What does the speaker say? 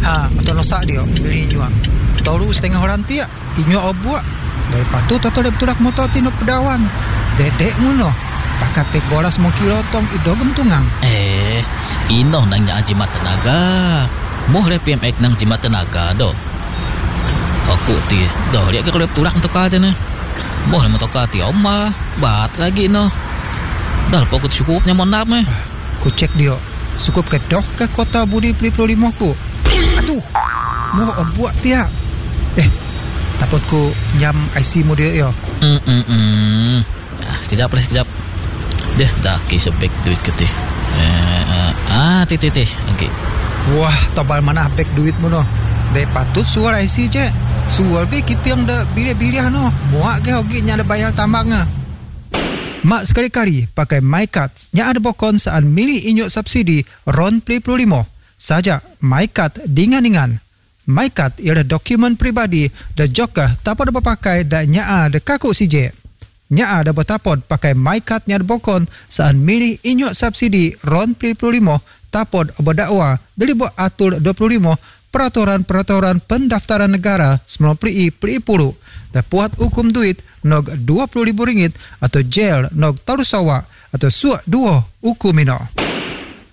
Atau nosak dia beli nyuak. Tahu setengah orang tiak inyuak obuak. Dari patu toto dia betulak motor tinuk pedawan. Dedek muno. Pakai pek boras mau kilotong ido gemtungang. Ino nang nya jimat tenaga. Moh le PMX nang jimat tenaga do. Aku ti do dia ke kalau betulak untuk aja ne. Moh le motor ti oma bat lagi no. Dah pokok cukupnya mon nap meh. Ku cek dia. Cukup ke doh ke kota Budi Peli 25 ku. Aduh. Mau buat dia. Takut ku nyam IC mu dia yo. Kejap. Deh, dah sebek duit ketih. Titih. Okey. Wah, tobal mana bek duit mu no. Be patut suar IC je. Suar be kipiang dah bilih-bilih no. Muak ke hogi nya ada bayar tambangnya. Mak sekali-kali pakai MyCard yang ada bokon saat milih inyuk subsidi RON Peli 25. Saja MyCard dingan-dingan. MyCard ialah dokumen pribadi dan juga tak pada berpakai dan nyaa ada kaku CJ. Nyaa ada bertapod pakai MyCard yang ada bokon saat milih inyuk subsidi RON Peli 25 tapod berdakwa dari buat atur 25 peraturan pendaftaran negara 90 Peli 10 dan puat hukum duit nog RM20,000 atau jail nog tarusawa atau suak 2 hukum mino.